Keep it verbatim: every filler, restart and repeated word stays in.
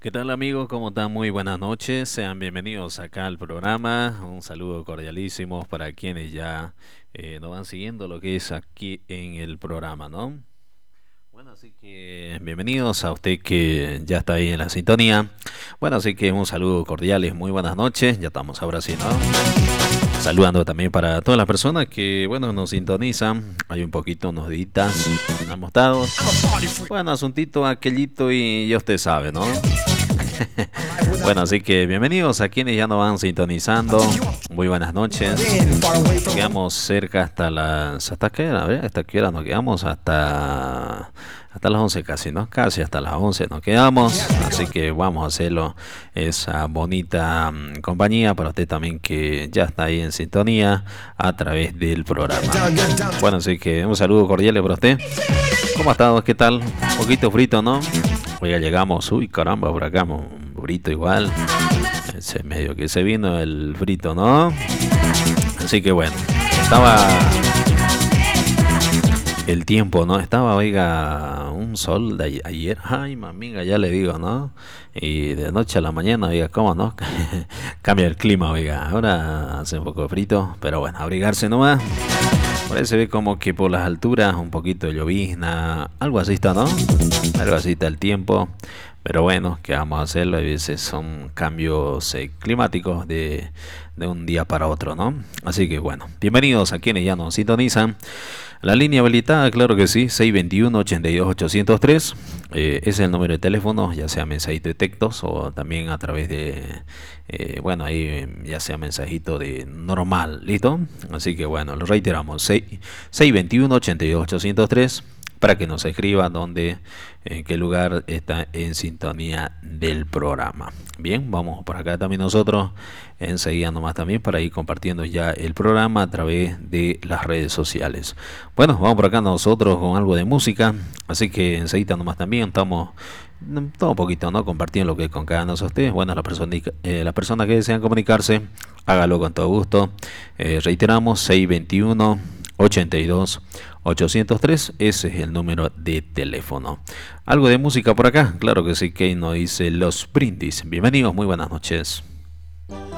¿Qué tal amigos? ¿Cómo están? Muy buenas noches. Sean bienvenidos acá al programa. Un saludo cordialísimo para quienes ya eh, nos van siguiendo lo que es aquí en el programa, ¿no? Bueno, así que bienvenidos a usted que ya está ahí en la sintonía. Bueno, así que un saludo cordial y muy buenas noches. Ya estamos ahora sí, ¿no? Saludando también para todas las personas que, bueno, nos sintonizan. Hay un poquito, unos días amostados. Bueno, asuntito, aquellito y ya usted sabe, ¿no? Bueno, así que bienvenidos a quienes ya nos van sintonizando. Muy buenas noches. Quedamos cerca hasta las... ¿Hasta qué hora? A ver, ¿hasta qué hora nos quedamos? Hasta... Hasta las once casi, ¿no? Casi hasta las once nos quedamos. Así que vamos a hacerlo esa bonita mm, compañía para usted también que ya está ahí en sintonía a través del programa. Bueno, así que un saludo cordial para usted. ¿Cómo ha estado? ¿Qué tal? Un poquito frito, ¿no? Hoy ya llegamos. Uy, caramba, por acá un frito igual. Ese medio que se vino el frito, ¿no? Así que bueno, estaba el tiempo, ¿no? Estaba, oiga, un sol de ayer. Ay, mamiga, ya le digo, ¿no? Y de noche a la mañana, oiga, ¿cómo no? Cambia el clima, oiga. Ahora hace un poco de frito, pero bueno, abrigarse nomás. Por ahí se ve como que por las alturas un poquito de llovizna, algo así está, ¿no? Algo así está el tiempo. Pero bueno, ¿qué vamos a hacerlo? A veces son cambios eh, climáticos de, de un día para otro, ¿no? Así que bueno, bienvenidos a quienes ya nos sintonizan. La línea habilitada, claro que sí, seis dos uno, ocho dos, ocho cero tres. Eh, ese es el número de teléfono, ya sea mensajito de textos o también a través de, eh, bueno, ahí ya sea mensajito de normal, ¿listo? Así que bueno, lo reiteramos, seis dos uno, ocho dos, ocho cero tres, para que nos escriba dónde, en qué lugar está en sintonía del programa. Bien, vamos por acá también nosotros, enseguida nomás también para ir compartiendo ya el programa a través de las redes sociales. Bueno, vamos por acá nosotros con algo de música, así que enseguida nomás también estamos todo un poquito, ¿no? Compartiendo lo que con cada uno de ustedes. Bueno, las personas eh, las personas que desean comunicarse, hágalo con todo gusto. Eh, reiteramos, seis dos uno, ocho dos, ocho cero tres, ese es el número de teléfono. Algo de música por acá, claro que sí, que nos dice Los Brindis. Bienvenidos, muy buenas noches.